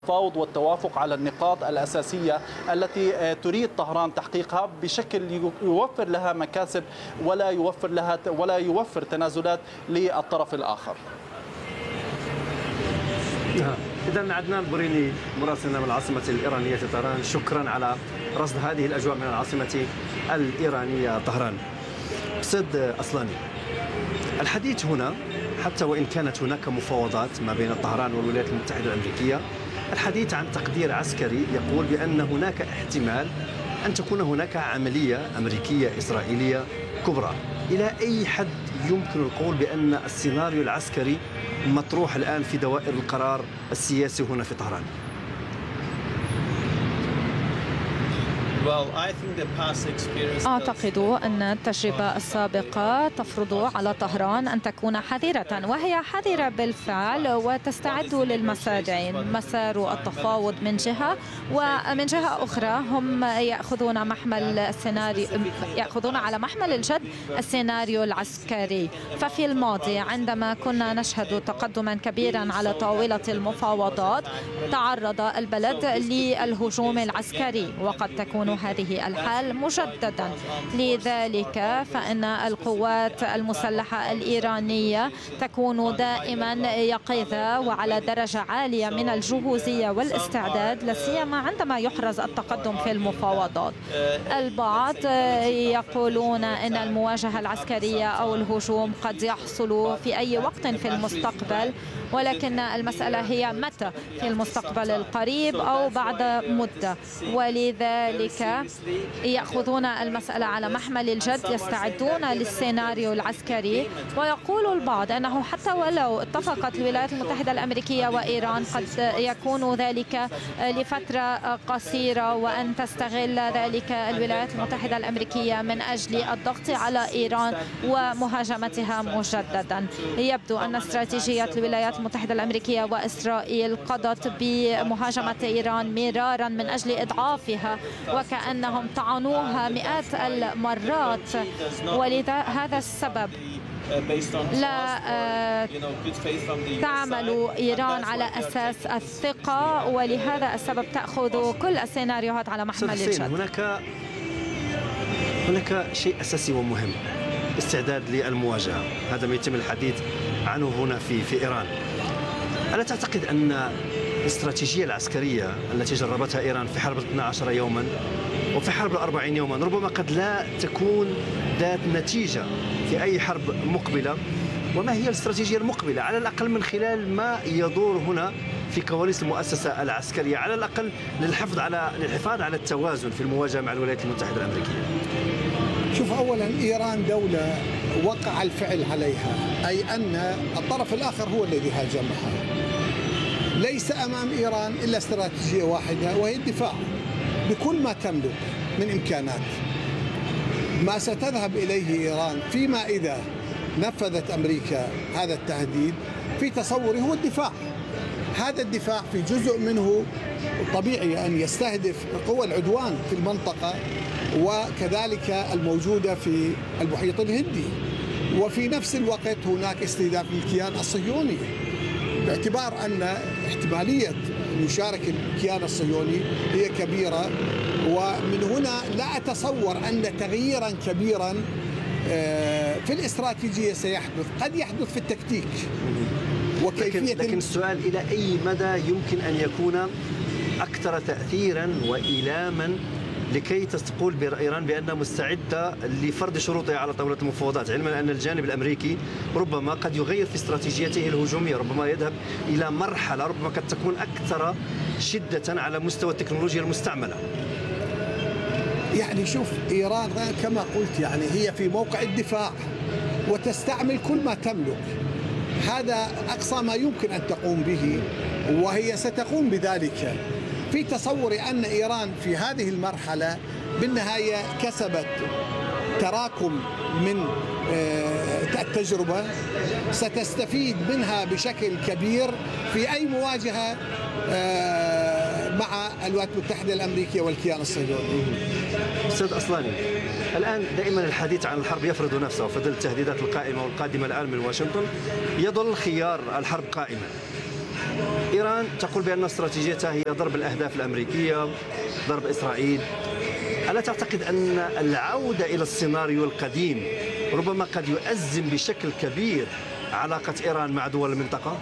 التفاوض والتوافق على النقاط الأساسية التي تريد طهران تحقيقها بشكل يوفر لها مكاسب ولا يوفر تنازلات للطرف الآخر. إذن عدنان بوريني مراسلنا من العاصمة الإيرانية طهران، شكرا على رصد هذه الأجواء من العاصمة الإيرانية طهران. أستاذ أصلاني، الحديث هنا حتى وإن كانت هناك مفاوضات ما بين طهران والولايات المتحدة الأمريكية، الحديث عن تقدير عسكري يقول بأن هناك احتمال أن تكون هناك عملية أمريكية إسرائيلية كبرى. إلى أي حد يمكن القول بأن السيناريو العسكري مطروح الآن في دوائر القرار السياسي هنا في طهران؟ أعتقد أن التجربة السابقة تفرض على طهران أن تكون حذرة، وهي حذرة بالفعل وتستعد للمسارين، مسار التفاوض من جهة، ومن جهة أخرى هم يأخذون على محمل الجد السيناريو العسكري. ففي الماضي عندما كنا نشهد تقدما كبيرا على طاولة المفاوضات تعرض البلد للهجوم العسكري، وقد تكون هذه الحال مجددا. لذلك فإن القوات المسلحة الإيرانية تكون دائما يقظة وعلى درجة عالية من الجهوزية والاستعداد، لا سيما عندما يحرز التقدم في المفاوضات. البعض يقولون إن المواجهة العسكرية أو الهجوم قد يحصل في أي وقت في المستقبل، ولكن المسألة هي متى، في المستقبل القريب أو بعد مدة. ولذلك يأخذون المسألة على محمل الجد، يستعدون للسيناريو العسكري. ويقول البعض أنه حتى ولو اتفقت الولايات المتحدة الأمريكية وإيران قد يكون ذلك لفترة قصيرة، وأن تستغل ذلك الولايات المتحدة الأمريكية من أجل الضغط على إيران ومهاجمتها مجددا. يبدو أن استراتيجية الولايات المتحدة الأمريكية وإسرائيل قضت بمهاجمة إيران مرارا من أجل إضعافها، وكأنهم طعنوها مئات المرات. ولذا هذا السبب لا تعمل إيران على أساس الثقة، ولهذا السبب تأخذ كل السيناريوهات على محمل الجد. هناك شيء أساسي ومهم، استعداد للمواجهة، هذا ما يتم الحديث عنه هنا في إيران. ألا تعتقد أن الاستراتيجية العسكرية التي جربتها إيران في حرب 12 يوما وفي حرب 40 يوما ربما قد لا تكون ذات نتيجة في أي حرب مقبلة؟ وما هي الاستراتيجية المقبلة على الأقل من خلال ما يدور هنا في كواليس المؤسسة العسكرية، على الأقل للحفاظ على التوازن في المواجهة مع الولايات المتحدة الأمريكية؟ شوف، أولا إيران دولة وقع الفعل عليها، أي أن الطرف الآخر هو الذي هاجمها. ليس أمام إيران إلا استراتيجية واحدة، وهي الدفاع بكل ما تملك من إمكانات. ما ستذهب إليه إيران فيما إذا نفذت أمريكا هذا التهديد في تصوري هو الدفاع. هذا الدفاع في جزء منه طبيعي أن يستهدف قوى العدوان في المنطقة وكذلك الموجودة في المحيط الهندي، وفي نفس الوقت هناك استهداف للكيان الصهيوني، باعتبار أن احتمالية مشاركة الكيان الصهيوني هي كبيرة. ومن هنا لا أتصور أن تغييرا كبيرا في الاستراتيجية سيحدث، قد يحدث في التكتيك وكيفية. لكن السؤال إلى أي مدى يمكن أن يكون أكثر تأثيرا وإيلاما لكي تقول إيران بأنها مستعدة لفرض شروطها على طاولة المفاوضات، علما أن الجانب الأمريكي ربما قد يغير في استراتيجيته الهجومية، ربما يذهب إلى مرحلة ربما قد تكون أكثر شدة على مستوى التكنولوجيا المستعملة. يعني شوف، إيران كما قلت يعني هي في موقع الدفاع وتستعمل كل ما تملك، هذا أقصى ما يمكن أن تقوم به، وهي ستقوم بذلك. في تصوري أن إيران في هذه المرحلة بالنهاية كسبت تراكم من التجربة، ستستفيد منها بشكل كبير في أي مواجهة مع الولايات المتحدة الأمريكية والكيان الصهيوني. أستاذ أصلاني، الآن دائما الحديث عن الحرب يفرض نفسه، وفي ظل التهديدات القائمة والقادمة الآن من واشنطن يظل خيار الحرب قائما. إيران تقول بأن استراتيجيتها هي ضرب الأهداف الأمريكية، ضرب إسرائيل. ألا تعتقد أن العودة إلى السيناريو القديم ربما قد يؤزم بشكل كبير علاقة إيران مع دول المنطقة؟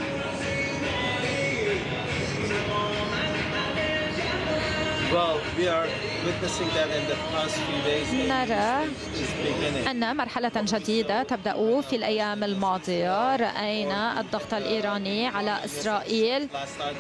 نرى أن مرحلة جديدة تبدأ في الأيام الماضية. رأينا الضغط الإيراني على إسرائيل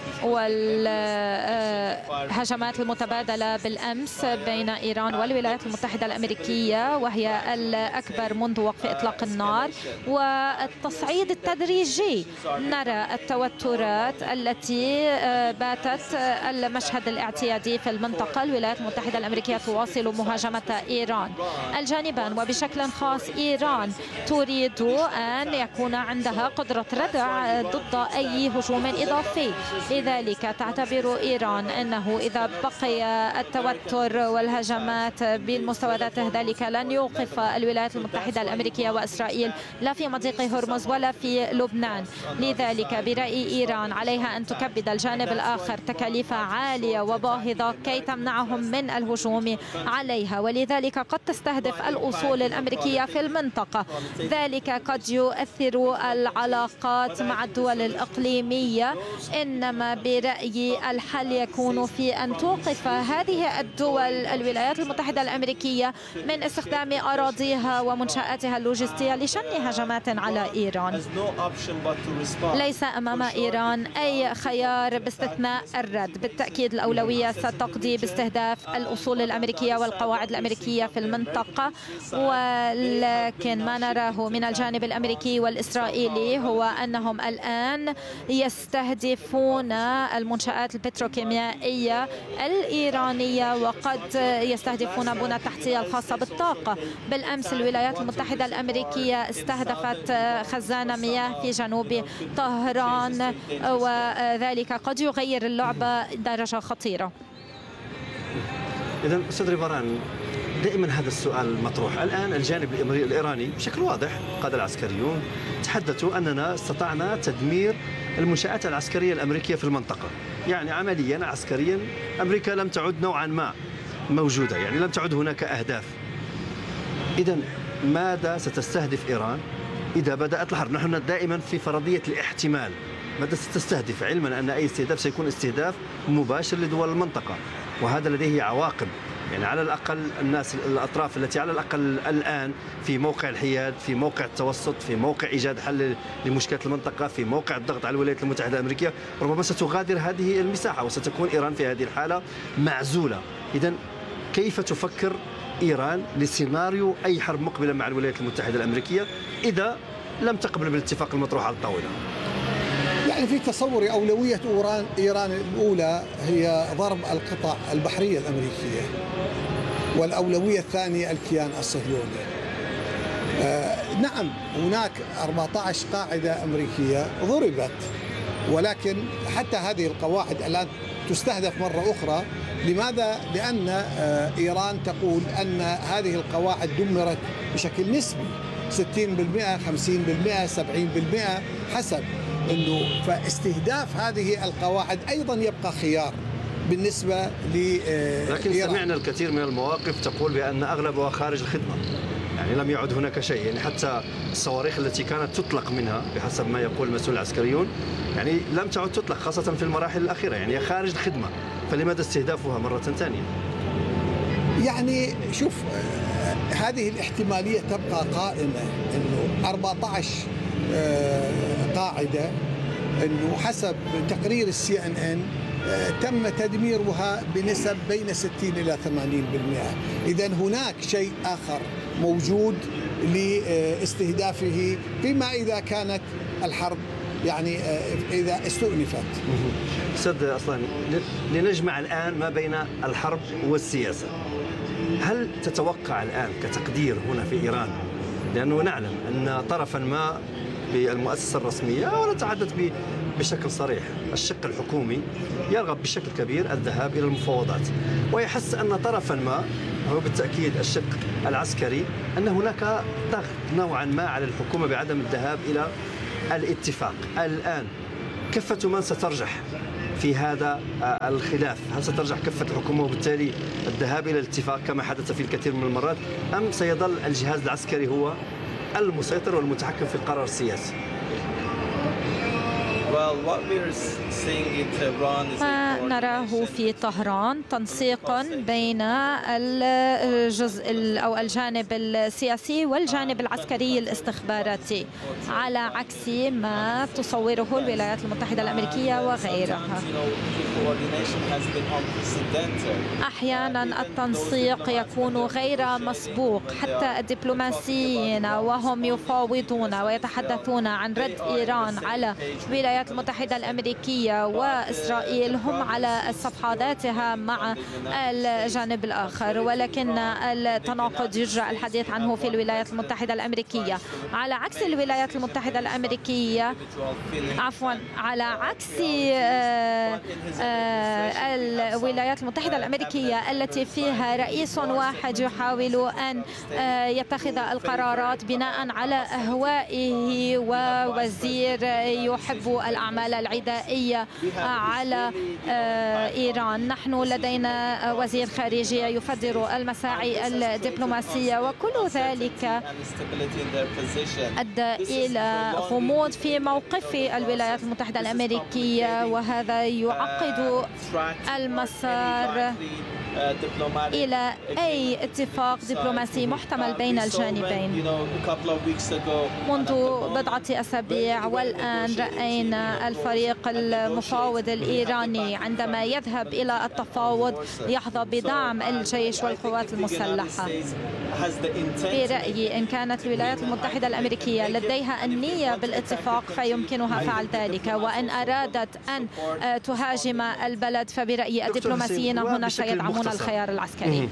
والهجمات المتبادلة بالأمس بين إيران والولايات المتحدة الأمريكية، وهي الأكبر منذ وقف إطلاق النار، والتصعيد التدريجي. نرى التوترات التي باتت المشهد الاعتيادي في المنطقة. الولايات المتحدة الأمريكية تواصل مهاجمة إيران. الجانبان وبشكل خاص إيران تريد أن يكون عندها قدرة ردع ضد أي هجوم إضافي. لذلك تعتبر إيران أنه إذا بقي التوتر والهجمات بالمستوى ذاته ذلك لن يوقف الولايات المتحدة الأمريكية وإسرائيل لا في مضيق هرمز ولا في لبنان. لذلك برأي إيران عليها أن تكبد الجانب الآخر تكاليف عالية وباهظة كي تمنعهم من الهجوم عليها، ولذلك قد تستهدف الأصول الأمريكية في المنطقة. ذلك قد يؤثر العلاقات مع الدول الإقليمية، إنما برأيي الحل يكون في أن توقف هذه الدول الولايات المتحدة الأمريكية من استخدام أراضيها ومنشآتها اللوجستية لشن هجمات على إيران. ليس أمام إيران أي خيار باستثناء الرد. بالتأكيد الأولوية ستقضي باستهداف الأصول الأمريكية والقواعد الأمريكية في المنطقة، ولكن ما نراه من الجانب الأمريكي والإسرائيلي هو أنهم الآن يستهدفون المنشآت البتروكيميائية الإيرانية، وقد يستهدفون بنى التحتية الخاصة بالطاقة. بالأمس الولايات المتحدة الأمريكية استهدفت خزان مياه في جنوب طهران، وذلك قد يغير اللعبة درجة خطيرة. إذن أستاذ ريفاران، دائما هذا السؤال مطروح. الآن الجانب الإيراني بشكل واضح، القادة العسكريون تحدثوا أننا استطعنا تدمير المنشآت العسكرية الأمريكية في المنطقة. يعني عمليا عسكريا أمريكا لم تعد نوعا ما موجودة، يعني لم تعد هناك أهداف. إذن ماذا ستستهدف إيران إذا بدأت الحرب؟ نحن دائما في فرضية الاحتمال. ماذا ستستهدف، علما أن أي استهداف سيكون استهداف مباشر لدول المنطقة، وهذا لديه عواقب. يعني على الأقل الناس الأطراف التي على الأقل الآن في موقع الحياد، في موقع التوسط، في موقع إيجاد حل لمشكلة المنطقة، في موقع الضغط على الولايات المتحدة الأمريكية، ربما ستغادر هذه المساحة وستكون إيران في هذه الحالة معزولة. إذن كيف تفكر إيران لسيناريو أي حرب مقبلة مع الولايات المتحدة الأمريكية إذا لم تقبل بالاتفاق المطروح على الطاولة؟ يعني في تصوري أولوية إيران الأولى هي ضرب القطع البحرية الأمريكية، والأولوية الثانية الكيان الصهيوني. نعم هناك 14 قاعدة أمريكية ضربت، ولكن حتى هذه القواعد الآن تستهدف مرة أخرى. لماذا؟ لأن إيران تقول أن هذه القواعد دمرت بشكل نسبي، 60%، 50%، 70% حسب انه. فاستهداف هذه القواعد ايضا يبقى خيار بالنسبه لكن سمعنا الكثير من المواقف تقول بان اغلبها خارج الخدمه، يعني لم يعد هناك شيء. يعني حتى الصواريخ التي كانت تطلق منها بحسب ما يقول المسؤول العسكريون يعني لم تعد تطلق، خاصه في المراحل الاخيره، يعني خارج الخدمه. فلماذا استهدافها مره ثانيه؟ يعني شوف، هذه الاحتماليه تبقى قائمه، انه 14 قاعدة، أنه حسب تقرير CNN تم تدميرها بنسب بين 60 إلى 80%. إذن هناك شيء آخر موجود لاستهدافه فيما إذا كانت الحرب يعني إذا استؤنفت. أستاذ أصلاني، لنجمع الآن ما بين الحرب والسياسة. هل تتوقع الآن كتقدير هنا في إيران، لأنه نعلم أن طرفا ما بالمؤسسة الرسمية، ونتحدث بشكل صريح، الشق الحكومي يرغب بشكل كبير الذهاب إلى المفاوضات، ويحس أن طرفا ما هو بالتأكيد الشق العسكري أن هناك ضغط نوعا ما على الحكومة بعدم الذهاب إلى الاتفاق. الآن كفة من سترجح في هذا الخلاف؟ هل سترجح كفة الحكومة وبالتالي الذهاب إلى الاتفاق كما حدث في الكثير من المرات، أم سيظل الجهاز العسكري هو المسيطر والمتحكم في القرار السياسي؟ ما نراه في طهران تنسيق بين الجزء أو الجانب السياسي والجانب العسكري الاستخباراتي، على عكس ما تصوره الولايات المتحدة الأمريكية وغيرها. أحيانا التنسيق يكون غير مسبوق، حتى الدبلوماسيين وهم يفاوضون ويتحدثون عن رد إيران على الولايات المتحدة الأمريكية وإسرائيل هم على صفحاتها مع الجانب الآخر، ولكن التناقض يجرى الحديث عنه في الولايات المتحدة الأمريكية، على عكس الولايات المتحدة الأمريكية، على عكس الولايات المتحدة الأمريكية التي فيها رئيس واحد يحاول أن يتخذ القرارات بناء على أهوائه ووزير يحب الأعمال العدائية على إيران. نحن لدينا وزير خارجية يفدر المساعي الدبلوماسية، وكل ذلك أدى إلى غموض في موقف الولايات المتحدة الأمريكية، وهذا يعقد المسار إلى أي اتفاق دبلوماسي محتمل بين الجانبين. منذ بضعة أسابيع والآن رأينا الفريق المفاوض الإيراني عندما يذهب إلى التفاوض يحظى بدعم الجيش والقوات المسلحة. برأيي إن كانت الولايات المتحدة الأمريكية لديها النية بالاتفاق فيمكنها فعل ذلك، وإن أرادت أن تهاجم البلد فبرأيي الدبلوماسيين هنا سيدعمون الخيار العسكري.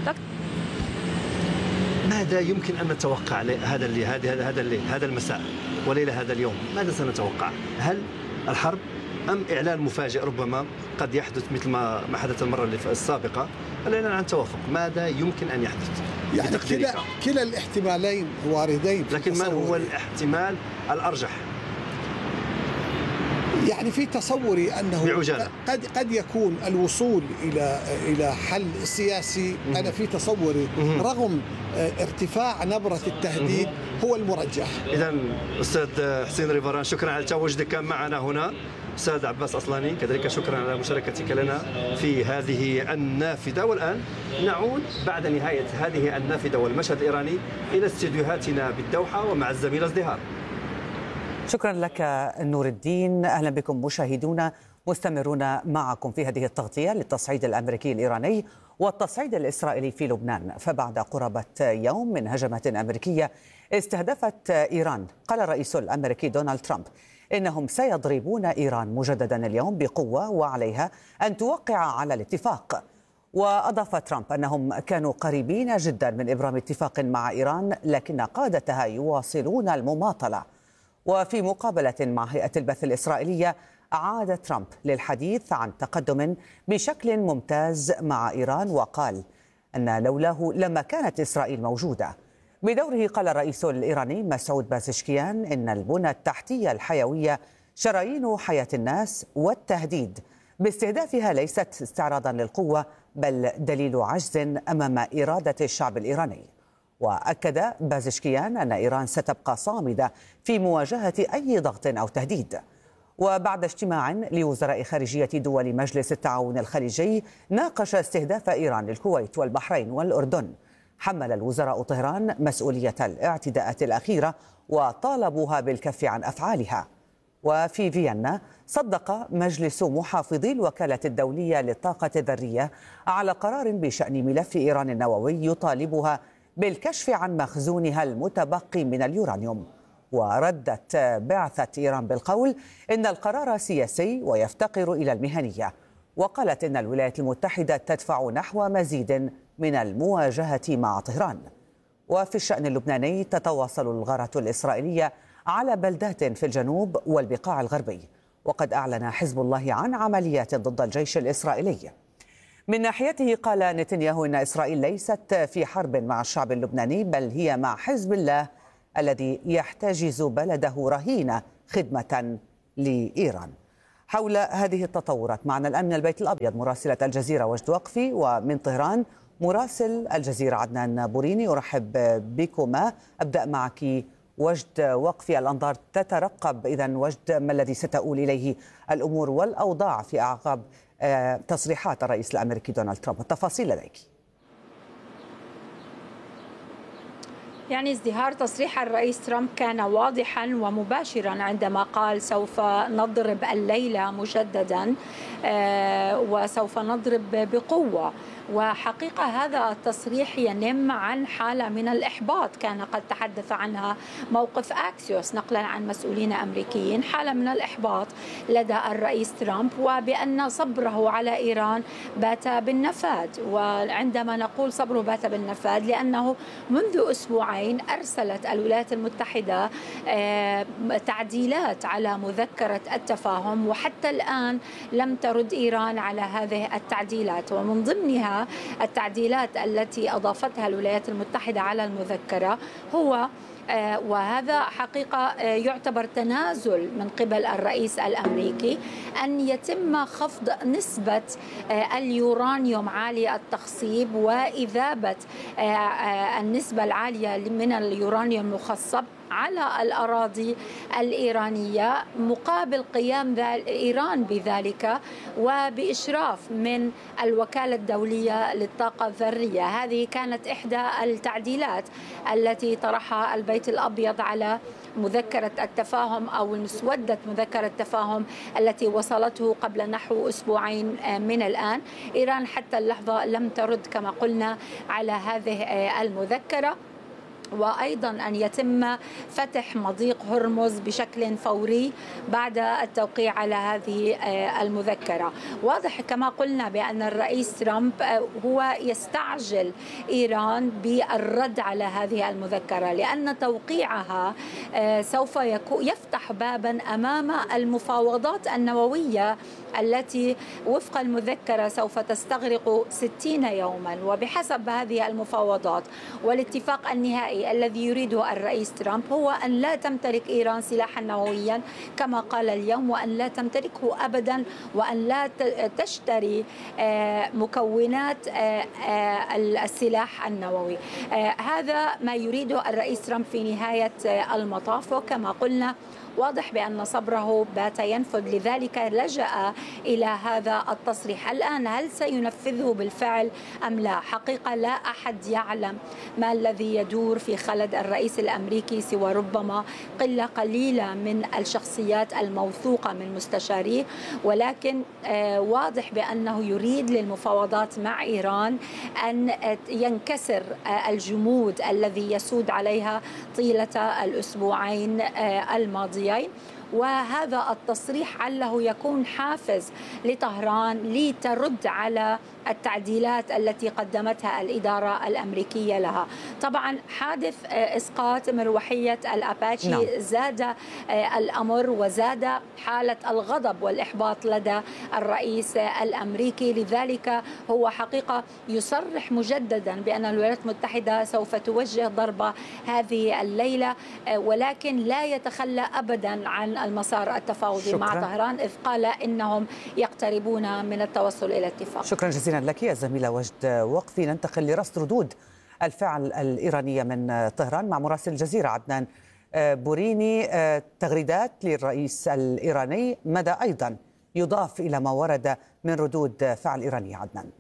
ماذا يمكن أن نتوقع هذا المساء وليلة هذا اليوم؟ ماذا سنتوقع؟ هل الحرب أم إعلان مفاجئ ربما قد يحدث مثل ما حدث المرة السابقة؟ الإعلان عن توافق، ماذا يمكن أن يحدث؟ يعني كلا الاحتمالين واردين، لكن ما هو الاحتمال الأرجح؟ يعني في تصوري أنه قد يكون الوصول إلى حل سياسي. أنا في تصوري رغم ارتفاع نبرة التهديد هو المرجح. إذا أستاذ حسين ريفران، شكرا على تواجدك معنا هنا. أستاذ عباس أصلاني كذلك شكرا على مشاركتك لنا في هذه النافذة. والآن نعود بعد نهاية هذه النافذة والمشهد الإيراني إلى استديوهاتنا بالدوحة ومع الزميل ازدهار. شكرا لك نور الدين. أهلا بكم مشاهدونا، مستمرون معكم في هذه التغطية للتصعيد الأمريكي الإيراني والتصعيد الإسرائيلي في لبنان. فبعد قرابة يوم من هجمات أمريكية استهدفت إيران، قال الرئيس الأمريكي دونالد ترامب إنهم سيضربون إيران مجددا اليوم بقوة وعليها أن توقع على الاتفاق. وأضاف ترامب أنهم كانوا قريبين جدا من إبرام اتفاق مع إيران، لكن قادتها يواصلون المماطلة. وفي مقابلة مع هيئة البث الإسرائيلية عاد ترامب للحديث عن تقدم بشكل ممتاز مع إيران، وقال أن لولاه لما كانت إسرائيل موجودة. بدوره قال الرئيس الإيراني مسعود بازشكيان إن البنى التحتية الحيوية شرايين حياة الناس، والتهديد باستهدافها ليست استعراضا للقوة بل دليل عجز أمام إرادة الشعب الإيراني. وأكد بازشكيان أن إيران ستبقى صامدة في مواجهة أي ضغط أو تهديد. وبعد اجتماع لوزراء خارجية دول مجلس التعاون الخليجي ناقش استهداف إيران للكويت والبحرين والأردن، حمل الوزراء طهران مسؤولية الاعتداءات الأخيرة وطالبوها بالكف عن أفعالها. وفي فيينا صدق مجلس محافظي الوكالة الدولية للطاقة الذرية على قرار بشأن ملف إيران النووي يطالبها بالكشف عن مخزونها المتبقي من اليورانيوم. وردت بعثة إيران بالقول إن القرار سياسي ويفتقر إلى المهنية، وقالت إن الولايات المتحدة تدفع نحو مزيد من المواجهة مع طهران. وفي الشأن اللبناني تتواصل الغارة الإسرائيلية على بلدات في الجنوب والبقاع الغربي، وقد أعلن حزب الله عن عمليات ضد الجيش الإسرائيلي. من ناحيته قال نتنياهو إن إسرائيل ليست في حرب مع الشعب اللبناني، بل هي مع حزب الله الذي يحتجز بلده رهين خدمة لإيران. حول هذه التطورات. معنا الآن من البيت الأبيض مراسلة الجزيرة وجد وقفي، ومن طهران مراسل الجزيرة عدنان بوريني. أرحب بكما. أبدأ معك وجد وقفي. الأنظار تترقب إذن وجد ما الذي ستؤول إليه الأمور والأوضاع في أعقاب تصريحات الرئيس الأمريكي دونالد ترامب. التفاصيل لديك. يعني ازدهار تصريح الرئيس ترامب كان واضحا ومباشرا عندما قال سوف نضرب الليلة مجددا وسوف نضرب بقوة. وحقيقة هذا التصريح ينم عن حالة من الإحباط كان قد تحدث عنها موقف أكسيوس نقلا عن مسؤولين أمريكيين، حالة من الإحباط لدى الرئيس ترامب وبأن صبره على إيران بات بالنفاد. وعندما نقول صبره بات بالنفاد لأنه منذ أسبوعين أرسلت الولايات المتحدة تعديلات على مذكرة التفاهم، وحتى الآن لم ترد إيران على هذه التعديلات. ومن ضمنها التعديلات التي أضافتها الولايات المتحدة على المذكرة هو وهذا حقيقة يعتبر تنازل من قبل الرئيس الأمريكي أن يتم خفض نسبة اليورانيوم عالي التخصيب وإذابة النسبة العالية من اليورانيوم المخصب على الأراضي الإيرانية مقابل قيام إيران بذلك وبإشراف من الوكالة الدولية للطاقة الذرية. هذه كانت إحدى التعديلات التي طرحها البيت الأبيض على مذكرة التفاهم أو مسودة مذكرة التفاهم التي وصلته قبل نحو أسبوعين من الآن. إيران حتى اللحظة لم ترد كما قلنا على هذه المذكرة، وأيضا أن يتم فتح مضيق هرمز بشكل فوري بعد التوقيع على هذه المذكرة. واضح كما قلنا بأن الرئيس ترامب هو يستعجل إيران بالرد على هذه المذكرة، لأن توقيعها سوف يفتح بابا أمام المفاوضات النووية التي وفق المذكرة سوف تستغرق 60 يوما. وبحسب هذه المفاوضات والاتفاق النهائي الذي يريده الرئيس ترامب هو أن لا تمتلك إيران سلاحا نوويا كما قال اليوم، وأن لا تمتلكه أبدا، وأن لا تشتري مكونات السلاح النووي. هذا ما يريده الرئيس ترامب في نهاية المطاف. وكما قلنا واضح بأن صبره بات ينفذ، لذلك لجأ إلى هذا التصريح. الآن هل سينفذه بالفعل أم لا؟ حقيقة لا أحد يعلم ما الذي يدور في خلد الرئيس الأمريكي سوى ربما قلة قليلة من الشخصيات الموثوقة من مستشاريه، ولكن واضح بأنه يريد للمفاوضات مع إيران أن ينكسر الجمود الذي يسود عليها طيلة الأسبوعين الماضيين. وهذا التصريح عله يكون حافز لطهران لترد على التعديلات التي قدمتها الإدارة الأمريكية لها. طبعا حادث إسقاط مروحية الأباتشي زاد الأمر وزاد حالة الغضب والإحباط لدى الرئيس الأمريكي. لذلك هو حقيقة يصرح مجددا بأن الولايات المتحدة سوف توجه ضربة هذه الليلة، ولكن لا يتخلى أبدا عن المسار التفاوضي مع طهران، إذ قال إنهم يقتربون من التوصل إلى اتفاق. شكرا جزيلا لك الزميلة وجد وقفي. ننتقل لرصد ردود الفعل الإيرانية من طهران مع مراسل الجزيرة عدنان بوريني. تغريدات للرئيس الإيراني، مدى أيضا يضاف إلى ما ورد من ردود فعل إيرانية عدنان؟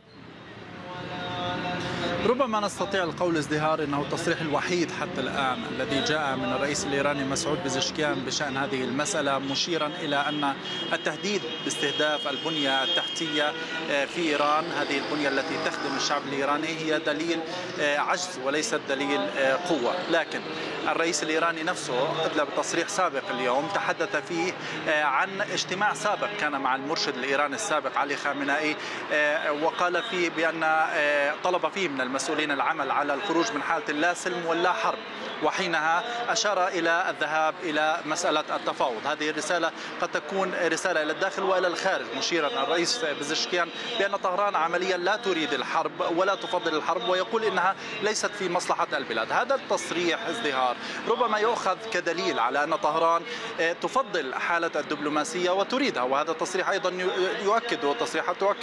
ربما نستطيع القول ازدهار انه التصريح الوحيد حتى الان الذي جاء من الرئيس الايراني مسعود بزشكيان بشان هذه المساله، مشيرا الى ان التهديد باستهداف البنيه التحتيه في ايران، هذه البنيه التي تخدم الشعب الايراني، هي دليل عجز وليست دليل قوه. لكن الرئيس الايراني نفسه ادلى بتصريح سابق اليوم تحدث فيه عن اجتماع سابق كان مع المرشد الايراني السابق علي خامنائي، وقال فيه بان طلب فيه من المسؤولين العمل على الخروج من حالة اللا سلم واللا حرب، وحينها أشار إلى الذهاب إلى مسألة التفاوض. هذه الرسالة قد تكون رسالة إلى الداخل وإلى الخارج، مشيرا الرئيس بزشكيان بأن طهران عمليا لا تريد الحرب ولا تفضل الحرب، ويقول إنها ليست في مصلحة البلاد. هذا التصريح ازدهار ربما يؤخذ كدليل على أن طهران تفضل حالة الدبلوماسية وتريدها، وهذا التصريح أيضا يؤكد، والتصريحات تؤكد